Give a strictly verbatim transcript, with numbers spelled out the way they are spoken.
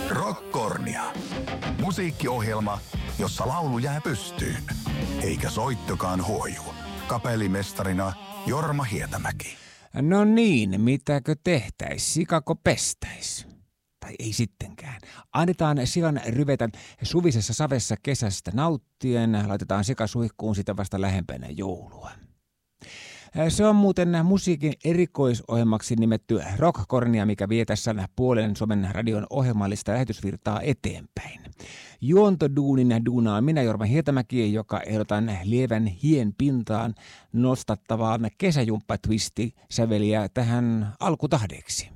Rockkornia. Musiikkiohjelma, jossa laulu jää pystyyn, eikä soittokaan huoju. Kapellimestarina Jorma Hietamäki. No niin, mitäkö tehtäis? Sikako pestäis? Tai ei sittenkään. Annetaan sian ryvetä suvisessa savessa kesästä nauttien. Laitetaan sika suihkuun sitä vasta lähempänä joulua. Se on muuten musiikin erikoisohjelmaksi nimetty Rockkornia, mikä vie tässä puolen Suomen radion ohjelmallista lähetysvirtaa eteenpäin. Juontoduunin duunaa minä Jorma Hietamäki, joka ehdotan lievän hien pintaan nostattavaan kesäjumppatwisti säveliä tähän alkutahdeeksi.